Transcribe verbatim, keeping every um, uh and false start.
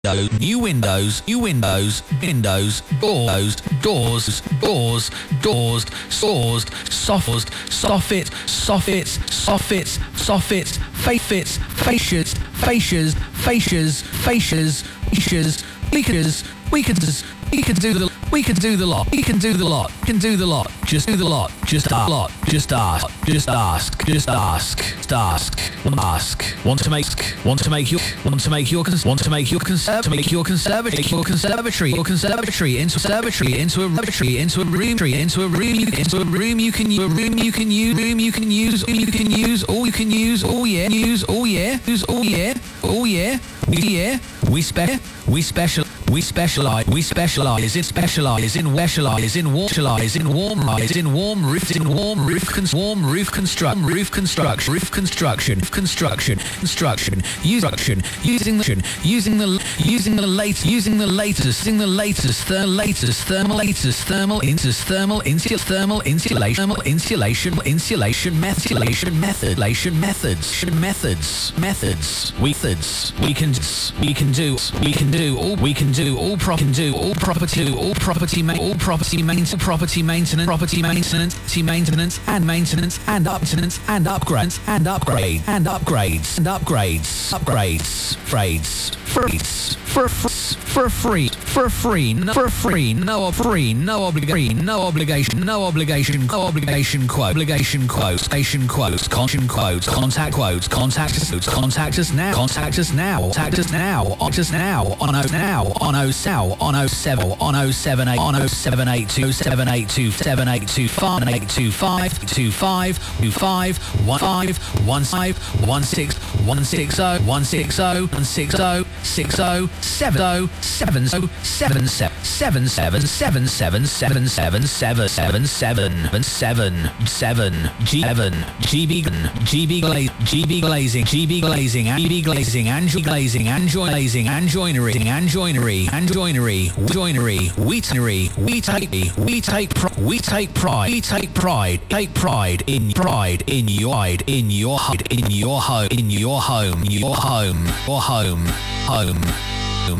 New windows, new windows, windows, doors, doors, doors, doors, saws, soffits, soffits, soffits, soffits, soffits, facets, fascias, fascias, fascias, fascias, fascias, weakers, weakers, we can do the, we can do the lot, we can do the lot, can do the lot, just do the lot, just a lot, just ask, just ask, just ask, just ask, ask, want to make, want to make your, want to make your, want to make your conserv, to make your conservatory, your conservatory, your conservatory into a conservatory, into a laboratory, into a room, into a room, into a room you can use, room you can use, room you can use, you can use, all you can use, oh yeah, use, oh yeah, use, oh yeah, oh yeah, we yeah, we spec, we special. We specialize, we specialize in specialize in specialize in warm, specialize in warm rise, in warm roofs, in warm roof, cons, warm roof construct, roof construction, roof construction, construction, construction, construction, using the, using the, using the latest, using the latest, using the latest, the latest, thermal, latest, thermal, into thermal, insul, thermal, insulation, thermal, insulation, insulation, methodulation, methodulation, methods, methods, methods, methods, we can, we can do, we can do all, we can do. All pro can do all property do all property ma- all property maintenance property maintenance property maintenance property maintenance and maintenance and maintenance and upgrades and upgrade and upgrades and upgrades upgrades frades frees for for free for free no for free no free no obligation no obligation no obligation no obligation quote obligation quote station quotes contact quotes contact quotes contact us contact us now contact us now contact us now contact us now on o now on o sal on o seven on o seven eight on o seven eight two seven eight two seven eight two five eight two five two five two five one five one five one six one six zero one six zero one six zero six zero seven zero seven zero seven seven seven seven seven seven seven seven seven seven seven seven seven G seven G B G B glaze G B glazing G B glazing G B glazing Anjo glazing Anjo glazing Anjoinery Anjoinery Anjoinery joinery wheatery we take we take we take pride we take pride take pride in pride in your pride in your in your home in your home your home your home home